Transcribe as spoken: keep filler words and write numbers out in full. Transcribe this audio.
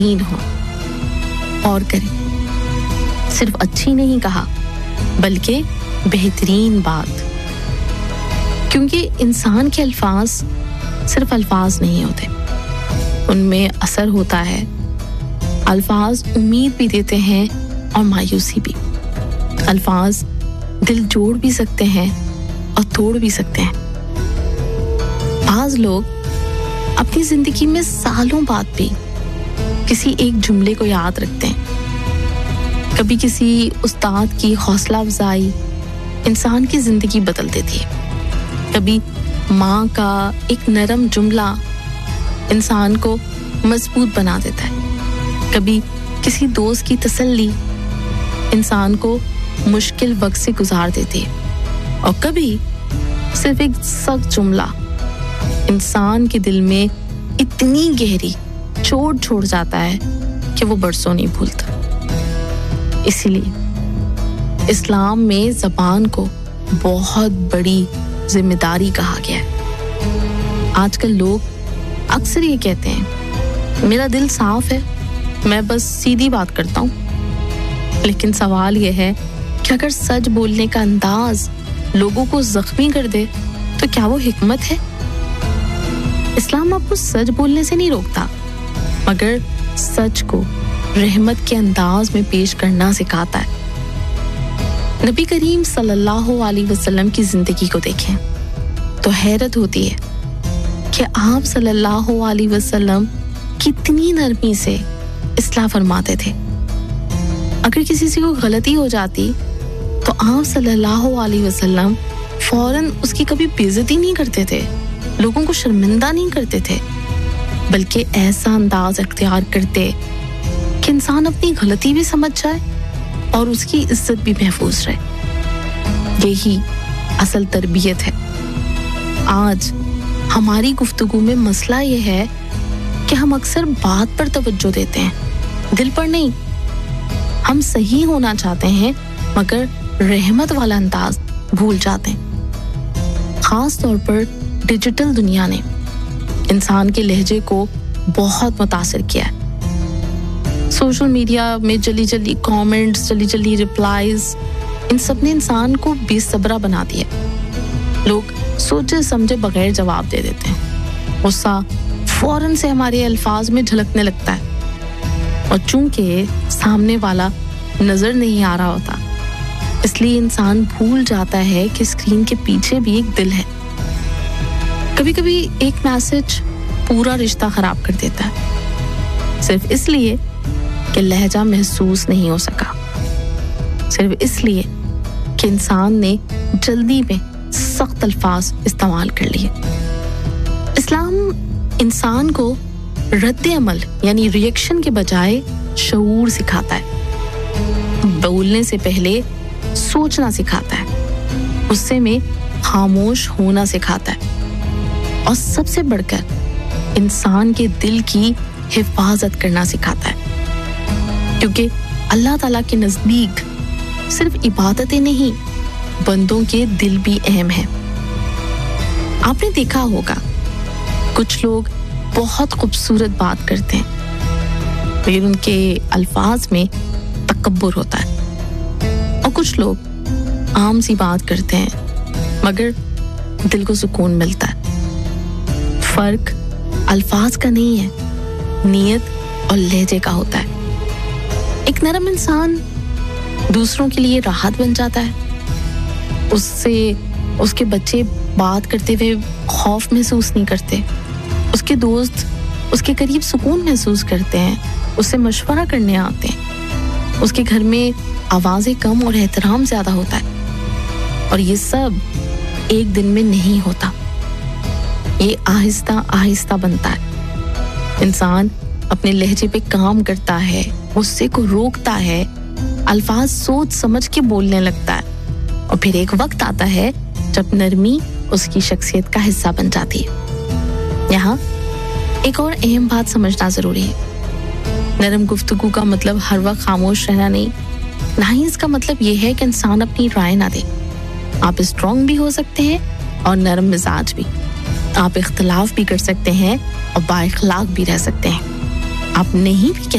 हीन हो और करें। सिर्फ अच्छी नहीं कहा बल्कि बेहतरीन बात, क्योंकि इंसान के अल्फाज सिर्फ अल्फाज नहीं होते, उनमें असर होता है। अल्फाज उम्मीद भी देते हैं और मायूसी भी। अल्फाज दिल जोड़ भी सकते हैं और तोड़ भी सकते हैं। बाज लोग अपनी जिंदगी में सालों बाद भी किसी एक जुमले को याद रखते हैं। कभी किसी उस्ताद की हौसला अफजाई इंसान की जिंदगी बदल देती है। कभी माँ का एक नरम जुमला इंसान को मजबूत बना देता है। कभी किसी दोस्त की तसल्ली इंसान को मुश्किल वक्त से गुजार देती है। और कभी सिर्फ एक सख्त जुमला इंसान के दिल में इतनी गहरी चोट छोड़ जाता है कि वो बरसों नहीं भूलता। इसीलिए इस्लाम में ज़बान को बहुत बड़ी जिम्मेदारी कहा गया है। आजकल लोग अक्सर ये कहते हैं, मेरा दिल साफ है, मैं बस सीधी बात करता हूँ। लेकिन सवाल यह है कि अगर सच बोलने का अंदाज लोगों को जख्मी कर दे तो क्या वो हिकमत है? इस्लाम आपको सच बोलने से नहीं रोकता, मगर सच को रहमत के अंदाज में पेश करना सिखाता है। नबी करीम सल्लल्लाहु अलैहि वसल्लम की जिंदगी को देखें तो हैरत होती है कि आप सल्लल्लाहु अलैहि वसल्लम कितनी नरमी से इस्लाह फरमाते थे। अगर किसी से कोई गलती हो जाती तो आप सल्लल्लाहु अलैहि वसल्लम फौरन उसकी कभी बेइज्जती नहीं करते थे, लोगों को शर्मिंदा नहीं करते थे, बल्कि ऐसा अंदाज इख्तियार करते कि इंसान अपनी गलती भी समझ जाए और उसकी इज्जत भी महफूज रहे। यही असल तरबियत है। आज हमारी गुफ्तगू में मसला ये है कि हम अक्सर बात पर तवज्जो देते हैं, दिल पर नहीं। हम सही होना चाहते हैं मगर रहमत वाला अंदाज भूल जाते हैं। खास तौर पर डिजिटल दुनिया ने इंसान के लहजे को बहुत मुतासिर किया है। सोशल मीडिया में जल्दी जल्दी कमेंट्स, जल्दी जल्दी रिप्लाईज, इन सब ने इंसान को बेसब्रा बना दिया। लोग सोचे समझे बगैर जवाब दे देते हैं। गुस्सा फौरन से हमारे अल्फाज में झलकने लगता है और चूंकि सामने वाला नजर नहीं आ रहा होता, इसलिए इंसान भूल जाता है कि स्क्रीन के पीछे भी एक दिल है। कभी कभी एक मैसेज पूरा रिश्ता खराब कर देता है, सिर्फ इसलिए कि लहजा महसूस नहीं हो सका, सिर्फ इसलिए कि इंसान ने जल्दी में सख्त अल्फाज इस्तेमाल कर लिए। इस्लाम इंसान को रद्द अमल यानी रिएक्शन के बजाय शऊर सिखाता है। बोलने से पहले सोचना सिखाता है, गुस्से में खामोश होना सिखाता है और सबसे बढ़कर इंसान के दिल की हिफाजत करना सिखाता है। क्योंकि अल्लाह ताला के नजदीक सिर्फ इबादतें नहीं, बंदों के दिल भी अहम हैं। आपने देखा होगा कुछ लोग बहुत खूबसूरत बात करते हैं, फिर उनके अल्फाज में तकब्बुर होता है, और कुछ लोग आम सी बात करते हैं मगर दिल को सुकून मिलता है। फर्क अल्फाज का नहीं है, नीयत और लहजे का होता है। एक नरम इंसान दूसरों के लिए राहत बन जाता है। उससे उसके बच्चे बात करते हुए खौफ महसूस नहीं करते, उसके दोस्त उसके करीब सुकून महसूस करते हैं, उससे मशवरा करने आते हैं, उसके घर में आवाज़ें कम और एहतराम ज़्यादा होता है। और ये सब एक दिन में नहीं होता, ये आहिस्ता आहिस्ता बनता है। इंसान अपने लहजे पे काम करता है, गुस्से को रोकता है, अल्फाज सोच समझ के बोलने लगता है, और फिर एक वक्त आता है जब नरमी उसकी शख्सियत का हिस्सा बन जाती है। यहाँ एक और अहम बात समझना जरूरी है। नरम गुफ्तगू का मतलब हर वक्त खामोश रहना नहीं, ना ही इसका मतलब ये है कि इंसान अपनी राय ना दे। आप स्ट्रॉन्ग भी हो सकते हैं और नरम मिजाज भी। आप इख्तिलाफ भी कर सकते हैं और बाइखलाक भी रह सकते हैं। आप नहीं भी कह